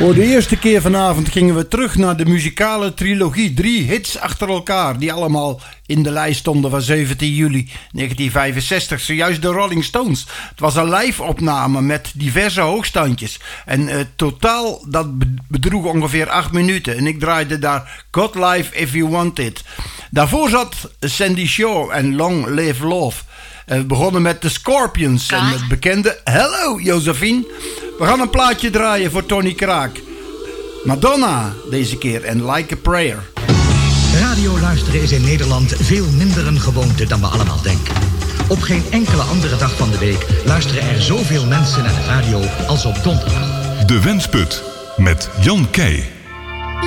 Voor de eerste keer vanavond gingen we terug naar de muzikale trilogie. 3 hits achter elkaar die allemaal in de lijst stonden van 17 juli 1965. Zojuist de Rolling Stones. Het was een live-opname met diverse hoogstandjes. En totaal, dat bedroeg ongeveer 8 minuten. En ik draaide daar God Life If You Want It. Daarvoor zat Sandy Shaw en Long Live Love. We begonnen met de Scorpions en het bekende Hello Josephine. We gaan een plaatje draaien voor Tony Kraak. Madonna deze keer en Like a Prayer. Radio luisteren is in Nederland veel minder een gewoonte dan we allemaal denken. Op geen enkele andere dag van de week luisteren er zoveel mensen naar de radio als op donderdag. De Wensput met Jan Keij.